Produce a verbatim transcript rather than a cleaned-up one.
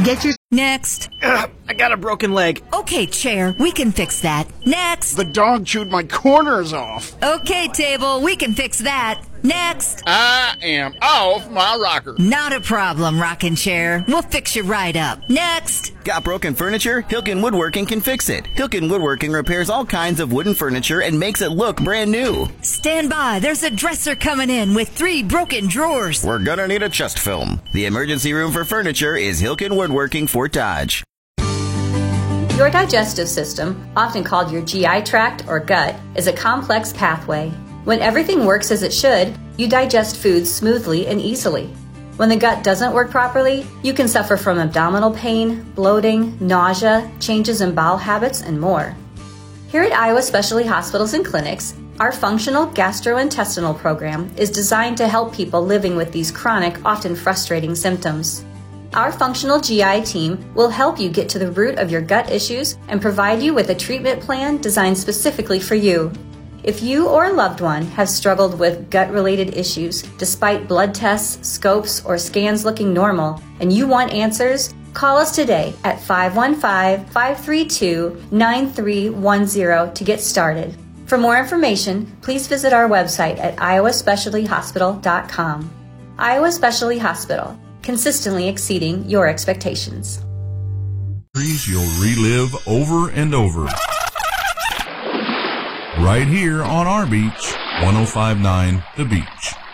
Get your... Next. Ugh, I got a broken leg. Okay, chair, we can fix that. Next. The dog chewed my corners off. Okay, table, we can fix that. Next. I am off my rocker. Not a problem, rocking chair. We'll fix you right up. Next. Got broken furniture? Hilken Woodworking can fix it. Hilken Woodworking repairs all kinds of wooden furniture and makes it look brand new. Stand by. There's a dresser coming in with three broken drawers. We're gonna need a chest film. The emergency room for furniture is Hilken Woodworking, Fort Dodge. Your digestive system, often called your G I tract or gut, is a complex pathway. When everything works as it should, you digest foods smoothly and easily. When the gut doesn't work properly, you can suffer from abdominal pain, bloating, nausea, changes in bowel habits, and more. Here at Iowa Specialty Hospitals and Clinics, our functional gastrointestinal program is designed to help people living with these chronic, often frustrating symptoms. Our functional G I team will help you get to the root of your gut issues and provide you with a treatment plan designed specifically for you. If you or a loved one have struggled with gut-related issues despite blood tests, scopes, or scans looking normal, and you want answers, call us today at five one five, five three two, nine three one zero to get started. For more information, please visit our website at iowa specialty hospital dot com. Iowa Specialty Hospital, consistently exceeding your expectations. You'll relive over and over. Right here on our beach, one oh five point nine The Beach.